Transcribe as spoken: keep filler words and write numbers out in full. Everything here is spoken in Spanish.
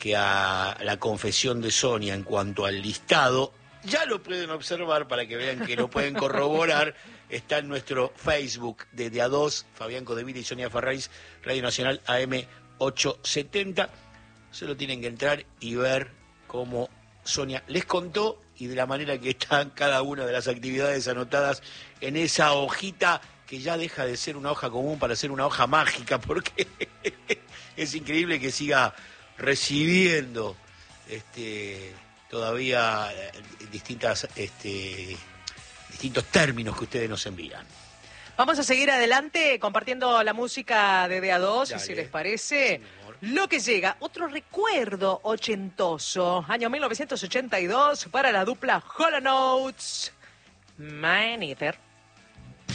que a la confesión de Sonia en cuanto al listado, ya lo pueden observar para que vean que lo pueden corroborar. Está en nuestro Facebook de De A dos, Fabián Codevila y Sonia Ferraris, Radio Nacional A M ochocientos setenta. Solo tienen que entrar y ver cómo Sonia les contó y de la manera que están cada una de las actividades anotadas en esa hojita que ya deja de ser una hoja común para ser una hoja mágica, porque es increíble que siga recibiendo este, todavía distintas, este, distintos términos que ustedes nos envían. Vamos a seguir adelante compartiendo la música de De A dos, si les parece. Sí, lo que llega, otro recuerdo ochentoso, año mil novecientos ochenta y dos, para la dupla Hall and Oates, Man Eater.